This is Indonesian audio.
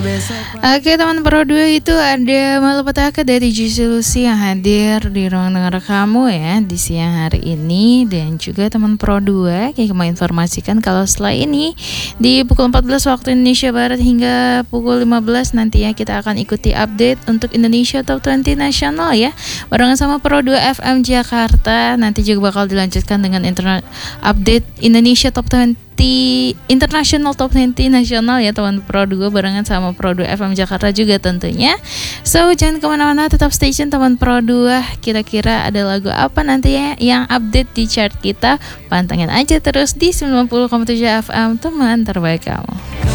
Oke teman Pro 2 itu ada malapetaka dari Juicy Lucy yang hadir di ruang dengar kamu ya di siang hari ini. Dan juga teman Pro 2 kayak mau informasikan kalau setelah ini di pukul 14 waktu Indonesia Barat hingga pukul 15 nantinya kita akan ikuti update untuk Indonesia Top 20 Nasional ya, barengan sama Pro 2 FM Jakarta. Nanti juga bakal dilanjutkan dengan update Indonesia Top 20 International Top 20 Nasional ya teman Pro 2 barengan sama Pro 2 FM Jakarta juga tentunya. So jangan kemana-mana, tetap stay tune teman Pro 2. Kira-kira ada lagu apa nanti ya yang update di chart kita? Pantengin aja terus di 90,7 FM teman terbaik kamu.